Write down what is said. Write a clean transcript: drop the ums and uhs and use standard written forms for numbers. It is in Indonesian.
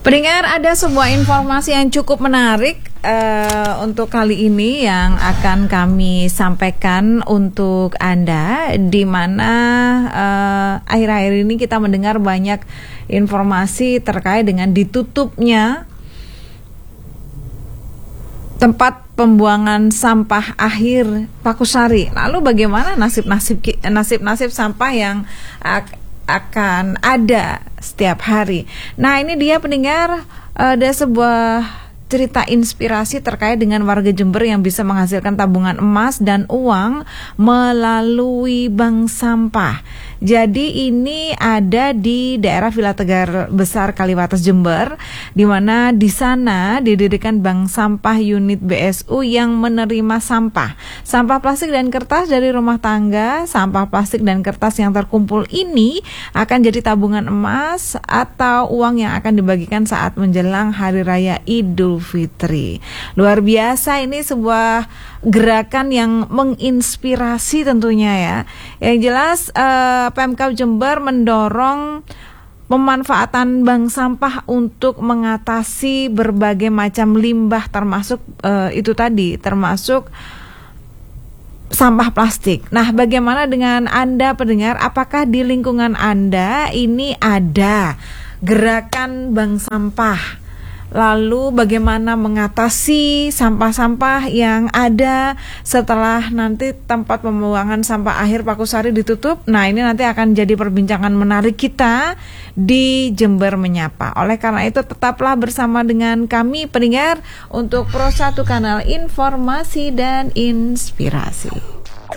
Pendengar, ada sebuah informasi yang cukup menarik untuk kali ini yang akan kami sampaikan untuk Anda, di mana akhir-akhir ini kita mendengar banyak informasi terkait dengan ditutupnya tempat pembuangan sampah akhir Pakusari. Lalu bagaimana nasib sampah yang akan ada setiap hari. Nah, ini dia pendengar, ada sebuah cerita inspirasi terkait dengan warga Jember yang bisa menghasilkan tabungan emas dan uang melalui bank sampah. Jadi ini ada di daerah Villa Tegar Besar, Kaliwates, Jember, di mana di sana didirikan bank sampah unit BSU yang menerima sampah plastik dan kertas dari rumah tangga. Sampah plastik dan kertas yang terkumpul ini akan jadi tabungan emas atau uang yang akan dibagikan saat menjelang Hari Raya Idul Fitri. Luar biasa, ini sebuah gerakan yang menginspirasi tentunya ya. Yang jelas Pemkab Jember mendorong pemanfaatan bank sampah untuk mengatasi berbagai macam limbah, termasuk termasuk sampah plastik. Nah, bagaimana dengan Anda pendengar? Apakah di lingkungan Anda ini ada gerakan bank sampah? Lalu bagaimana mengatasi sampah-sampah yang ada setelah nanti tempat pembuangan sampah akhir Pakusari ditutup? Nah, ini nanti akan jadi perbincangan menarik kita di Jember Menyapa. Oleh karena itu, tetaplah bersama dengan kami pendengar untuk Pro 1 Kanal Informasi dan Inspirasi.